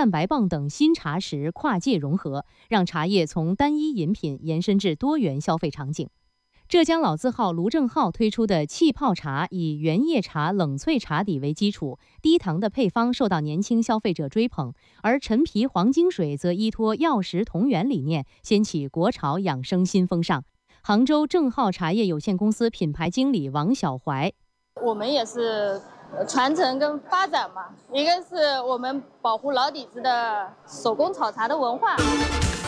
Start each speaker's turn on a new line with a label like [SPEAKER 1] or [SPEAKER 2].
[SPEAKER 1] 蛋白棒等新茶食跨界融合，让茶叶从单一饮品延伸至多元消费场景。浙江老字号卢正浩推出的气泡茶以原叶茶冷萃茶底为基础，低糖的配方受到年轻消费者追捧，而陈皮黄精水则依托药食同源理念，掀起国潮养生新风尚。杭州正浩茶叶有限公司品牌经理王小怀：
[SPEAKER 2] 我们也是传承跟发展嘛，一个是我们保护老底子的手工炒茶的文化。